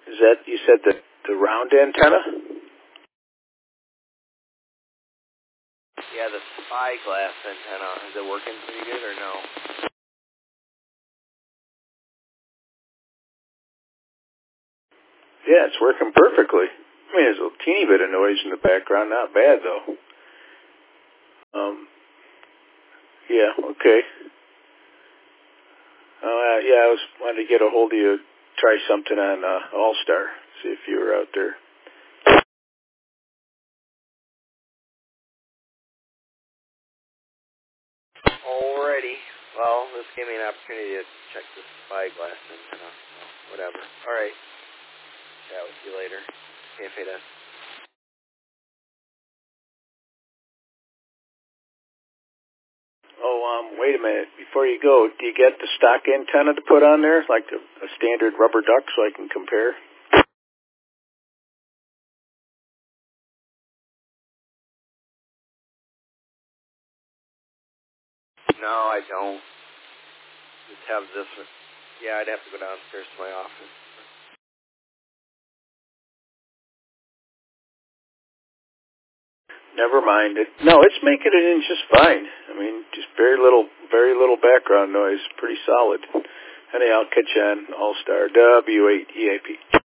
Is that, you said the round antenna? Yeah, the spyglass antenna. Is it working pretty good or no? Yeah, it's working perfectly. I mean, there's a teeny bit of noise in the background. Not bad, though. Yeah, okay. Yeah, I wanted to get a hold of you, try something on All-Star, see if you were out there. Alrighty. Well, this gave me an opportunity to check the spyglass antenna. Whatever. Alright. Chat with you later. Can't pay that. Oh, wait a minute. Before you go, do you get the stock antenna to put on there, like a standard rubber duck, so I can compare? No, I don't. Just have this one. Yeah, I'd have to go downstairs to my office. Never mind it. No, it's making it in just fine. I mean, just very little background noise. Pretty solid. Anyhow, I'll catch you on All-Star W8EAP.